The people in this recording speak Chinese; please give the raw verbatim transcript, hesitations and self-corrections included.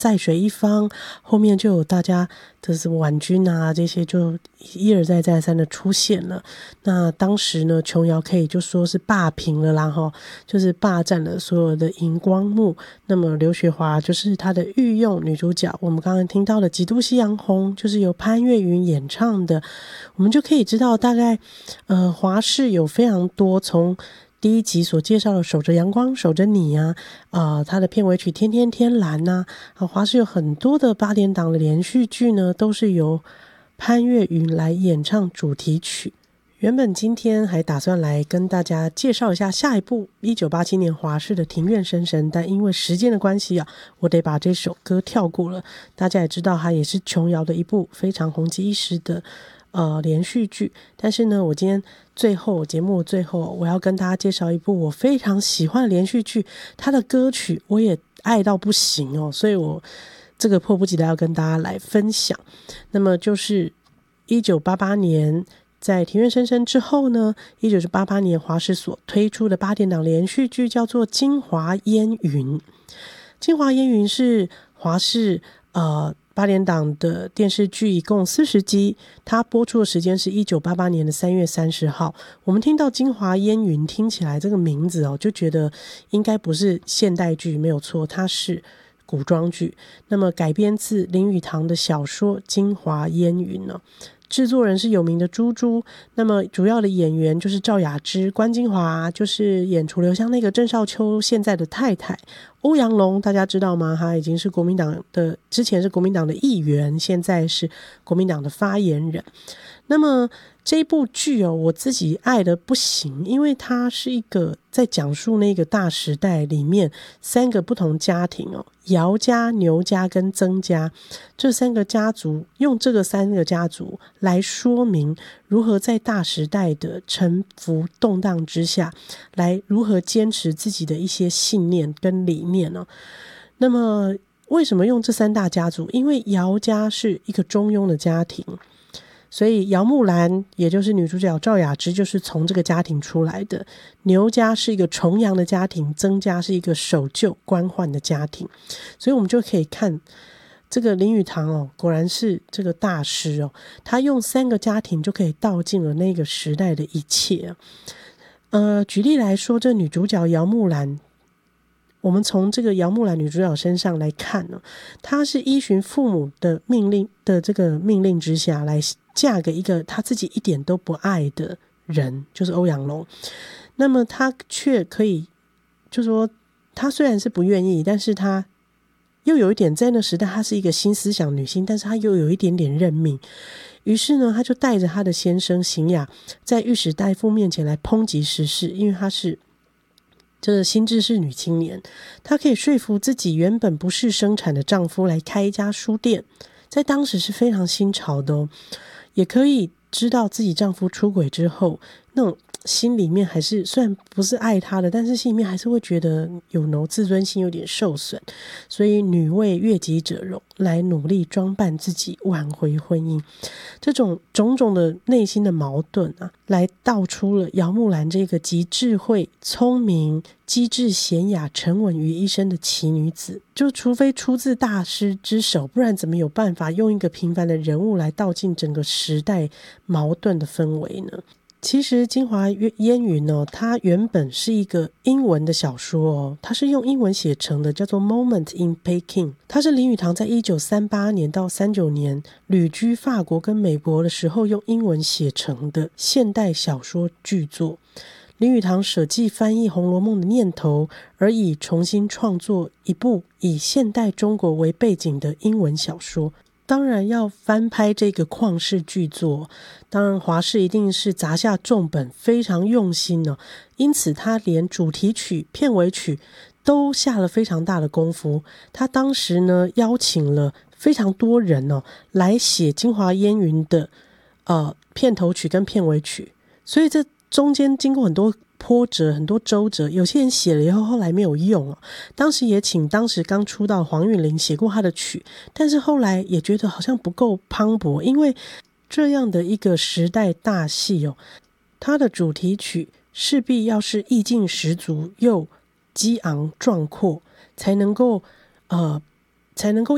在水一方，后面就有大家的什么婉君啊，这些就一而再再三的出现了。那当时呢，琼瑶可以就说是霸屏了啦齁，就是霸占了所有的荧光幕。那么刘雪华就是她的御用女主角，我们刚刚听到的《几度夕阳红》就是由潘越云演唱的，我们就可以知道大概呃华视有非常多从第一集所介绍的守着阳光守着你啊，呃，它的片尾曲天天天蓝啊，啊华视有很多的八点档的连续剧呢，都是由潘越云来演唱主题曲。原本今天还打算来跟大家介绍一下下一部一九八七年华视的庭院深深，但因为时间的关系啊，我得把这首歌跳过了。大家也知道它也是琼瑶的一部非常红极一时的呃连续剧，但是呢我今天最后节目最后我要跟大家介绍一部我非常喜欢的连续剧，它的歌曲我也爱到不行哦，所以我这个迫不及待要跟大家来分享。那么就是一九八八年在庭院深深之后呢，一九八八年华视所推出的八点档连续剧叫做京华烟云。京华烟云是华视呃八点档的电视剧，一共四十集，它播出的时间是一九八八年的三月三十号。我们听到京华烟云听起来这个名字哦，就觉得应该不是现代剧，没有错，它是古装剧。那么改编自林语堂的小说《京华烟云》呢，制作人是有名的朱朱，那么主要的演员就是赵雅芝、关金华，就是演楚留香那个郑少秋现在的太太。欧阳龙大家知道吗？他已经是国民党的，之前是国民党的议员，现在是国民党的发言人。那么这部剧哦，我自己爱的不行，因为它是一个在讲述那个大时代里面三个不同家庭哦，姚家、牛家跟曾家这三个家族，用这个三个家族来说明如何在大时代的沉浮动荡之下，来如何坚持自己的一些信念跟理念哦。那么为什么用这三大家族？因为姚家是一个中庸的家庭，所以姚木兰也就是女主角赵雅芝就是从这个家庭出来的。牛家是一个重阳的家庭，曾家是一个守旧官宦的家庭。所以我们就可以看这个林语堂哦，果然是这个大师哦，他用三个家庭就可以道尽了那个时代的一切。呃，举例来说，这女主角姚木兰，我们从这个姚木兰女主角身上来看呢，她是依循父母的命令的这个命令之下来嫁给一个她自己一点都不爱的人，就是欧阳龙。那么她却可以，就说她虽然是不愿意，但是她又有一点在那时代她是一个新思想女性，但是她又有一点点认命。于是呢，她就带着她的先生邢雅在御史大夫面前来抨击时事，因为她是这个新知识女青年，她可以说服自己原本不是生产的丈夫来开一家书店，在当时是非常新潮的哦。也可以知道自己丈夫出轨之后，那种心里面还是虽然不是爱他的，但是心里面还是会觉得有no自尊心有点受损，所以女为悦己者容，来努力装扮自己挽回婚姻。这种种种的内心的矛盾啊，来道出了姚木兰这个集智慧、聪明、机智、娴雅、沉稳于一身的奇女子。就除非出自大师之手，不然怎么有办法用一个平凡的人物来道尽整个时代矛盾的氛围呢？其实京华烟云哦，它原本是一个英文的小说哦，它是用英文写成的，叫做 Moment in Peking。它是林语堂在一九三八年到三九年旅居法国跟美国的时候用英文写成的现代小说巨作。林语堂舍弃翻译《红楼梦》的念头，而以重新创作一部以现代中国为背景的英文小说。当然要翻拍这个旷世巨作，当然华视一定是砸下重本，非常用心哦。因此他连主题曲、片尾曲都下了非常大的功夫。他当时呢邀请了非常多人哦来写京华烟云的呃片头曲跟片尾曲，所以这中间经过很多波折，很多周折，有些人写了以后后来没有用哦。当时也请当时刚出道黄韵玲写过他的曲，但是后来也觉得好像不够磅礴，因为这样的一个时代大戏哦，它的主题曲势必要是意境十足又激昂壮阔，才能够呃才能够